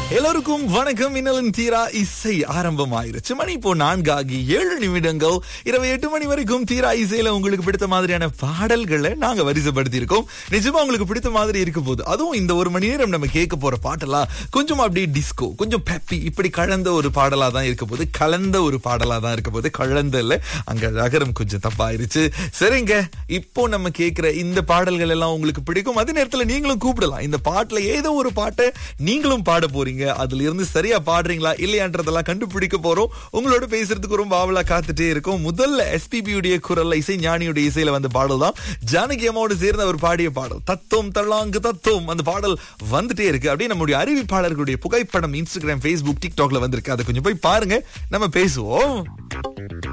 எல்லோருக்கும் வணக்கம். இன்னலின் தீரா இசை ஆரம்பமாயிருச்சு. மணி இப்போ 4:07 இரவு 8 மணி வரைக்கும் தீரா இசையில உங்களுக்கு பிடித்த மாதிரியான பாடல்களை நாங்க வரிசைப்படுத்தி இருக்கோம். நிஜமா உங்களுக்கு பிடித்த மாதிரி இருக்க போது, அதுவும் இந்த ஒரு மணி நேரம் நம்ம கேட்க போற பாட்டெல்லாம் கொஞ்சம் அப்படியே டிஸ்கோ, கொஞ்சம் பெப்பி, இப்படி கலந்த ஒரு பாடலா தான் இருக்க போது. கலந்த ஒரு பாடலா தான் இருக்க போது. கலந்த இல்ல, அங்க நகரம் கொஞ்சம் தப்பாயிருச்சு. சரிங்க, இப்போ நம்ம கேட்கிற இந்த பாடல்கள் எல்லாம் உங்களுக்கு பிடிக்கும். அதே நேரத்துல நீங்களும் கூப்பிடலாம். இந்த பாட்டுல ஏதோ ஒரு பாட்டை நீங்களும் பாட போறீங்க. அதுல இருந்து சரியா பாடுறீங்களா இல்லையான்றதெல்லாம் கண்டுபிடிக்க போறோம். உங்களோட பேசுறதுக்கு ரொம்ப ஆவலா காத்துட்டே இருக்கும். முதல்ல எஸ்பிபி உடைய குரல்ல, இசை ஞானியுடைய இசையில வந்த பாடல் தான் ஜானகி அம்மாவோடு சேர்ந்து அவர் பாடிய பாடல் தத்துவம் தள்ளாங்கு தத்துவம். அந்த பாடல் வந்துட்டே இருக்கு. அப்படியே நம்முடைய அறிவிப்பாளர்களுடைய புகைப்படம் இன்ஸ்டாகிராம், Facebook, டிக்டாக்ல வந்திருக்கு. அதை கொஞ்சம் போய் பாருங்க, நம்ம பேசுவோம்.